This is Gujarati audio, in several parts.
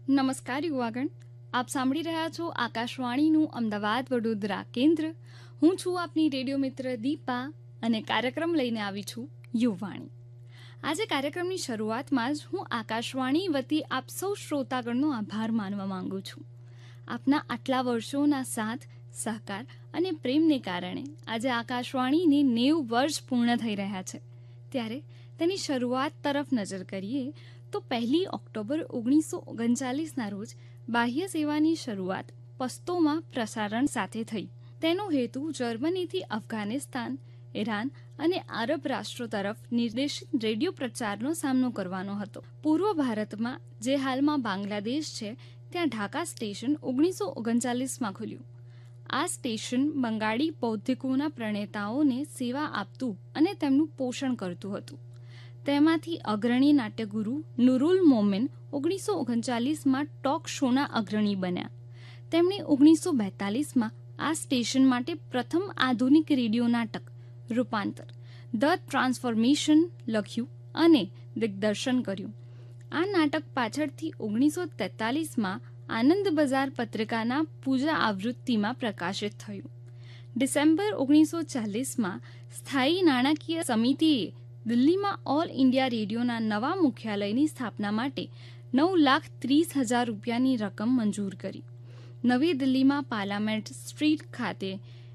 નમસ્કાર યુવાગણ, આપ સાંભળી રહ્યા છો આકાશવાણીનું અમદાવાદ વડોદરા કેન્દ્ર. હું છું આપની રેડિયો મિત્ર દીપા અને કાર્યક્રમ લઈને આવી છું યુવાણી. આજે કાર્યક્રમની શરૂઆતમાં જ હું આકાશવાણી વતી આપ સૌ શ્રોતાગણનો આભાર માનવા માંગુ છું. આપના આટલા વર્ષોના સાથ, સહકાર અને પ્રેમને કારણે આજે આકાશવાણીને 90 વર્ષ પૂર્ણ થઈ રહ્યા છે. ત્યારે તેની શરૂઆત તરફ નજર કરીએ તો 1 ઓક્ટોબર 1939ના રોજ બાહ્ય સેવાની શરૂઆત પશ્તોમાં પ્રસારણ સાથે થઈ. તેનો હેતુ જર્મનીથી અફઘાનિસ્તાન, ઈરાન અને આરબ રાષ્ટ્રો તરફ નિર્દેશિત રેડિયો પ્રચારનો સામનો કરવાનો હતો. પૂર્વ ભારતમાં, જે હાલમાં બાંગ્લાદેશ છે, ત્યાં ઢાકા સ્ટેશન 1939માં ખુલ્યું. આ સ્ટેશન બંગાળી બૌદ્ધિકોના પ્રણેતાઓને સેવા આપતું અને તેમનું પોષણ કરતું હતું. તેમાંથી અગ્રણી નાટ્યગુરુ નુરુલ મોમેન 1939માં ટોક શોના અગ્રણી બન્યા. તેમણે 1942માં આ સ્ટેશન માટે પ્રથમ આધુનિક રેડિયો નાટક રૂપાંતર ધ ટ્રાન્સફોર્મેશન લખ્યું અને દિગ્દર્શન કર્યું. આ નાટક પાછળથી 1943માં આનંદ બજાર પત્રિકાના પૂજા આવૃત્તિમાં પ્રકાશિત થયું. ડિસેમ્બર 1940માં સ્થાયી નાણાકીય સમિતિએ દિલ્હીમાં ઓલ ઇન્ડિયા રેડિયોના નવા મુખ્યાલયની સ્થાપના માટે 9,30,000 રૂપિયાની રકમ મંજૂર કરી. નવી દિલ્હીમાં પાર્લામેન્ટ સ્ટ્રીટ ખાતે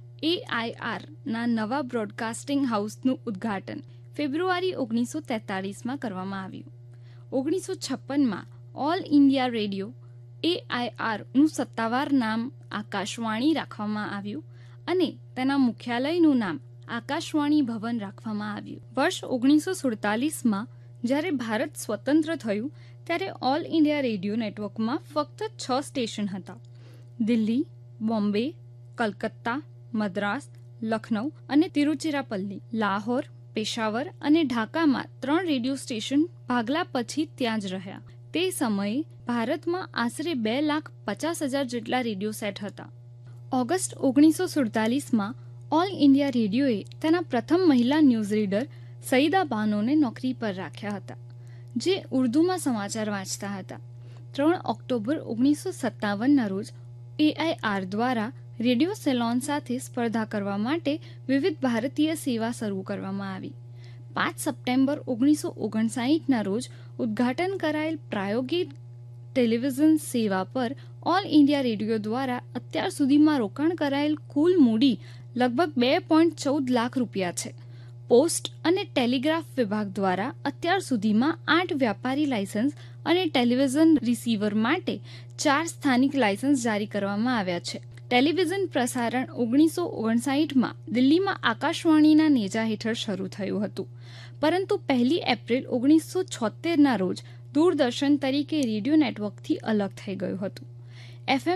AIRના નવા બ્રોડકાસ્ટિંગ હાઉસનું ઉદ્ઘાટન ફેબ્રુઆરી 1943માં કરવામાં આવ્યું. 1956માં ઓલ ઇન્ડિયા રેડિયો AIRનું સત્તાવાર નામ આકાશવાણી રાખવામાં આવ્યું અને તેના મુખ્યાલયનું નામ આકાશવાણી ભવન રાખવામાં આવ્યું. વર્ષ 1947માં જ્યારે ભારત સ્વતંત્ર થયું ત્યારે ઓલ ઇન્ડિયા રેડિયો નેટવર્કમાં ફક્ત 6 સ્ટેશન હતા. દિલ્હી, બોમ્બે, કલકત્તા, મદ્રાસ, લખનૌ અને તિરુચિરાપલ્લી, લાહોર, પેશાવર અને ઢાકામાં 3 રેડિયો સ્ટેશન ભાગલા પછી ત્યાં જ રહ્યા. તે સમયે ભારતમાં આશરે 2,50,000 જેટલા રેડિયો સેટ હતા. ઓગસ્ટ 1947માં ઓલ ઇન્ડિયા રેડિયોએ તેના પ્રથમ મહિલા ન્યૂઝ રીડર સઈદા બાનોને નોકરી પર રાખ્યા હતા, જે ઉર્દુમાં સમાચાર વાંચતા હતા. 3 ઓક્ટોબર 1957ના રોજ AIR દ્વારા રેડિયો સેલોન સાથે સ્પર્ધા કરવા માટે વિવિધ ભારતીય સેવા શરૂ કરવામાં આવી. 5 સપ્ટેમ્બર 1959ના રોજ ઉદ્ઘાટન કરાયેલ પ્રાયોગિક ટેલિવિઝન સેવા પર ઓલ ઇન્ડિયા રેડિયો દ્વારા અત્યાર સુધીમાં રોકાણ કરાયેલ કુલ મૂડી લગભગ 2.14 લાખ રૂપિયા છે. પોસ્ટ અને ટેલિગ્રાફ વિભાગ દ્વારા અત્યાર સુધીમાં 8 વ્યાપારી લાયસન્સ અને ટેલિવિઝન રિસીવર માટે 4 સ્થાનિક લાયસન્સ જારી કરવામાં આવ્યા છે. ટેલિવિઝન પ્રસારણ 1959માં દિલ્હીમાં આકાશવાણીના નેજા હેઠળ શરૂ થયું હતું, પરંતુ 1 એપ્રિલ 1976ના રોજ દૂરદર્શન તરીકે રેડિયો નેટવર્કથી અલગ થઈ ગયું હતું. FM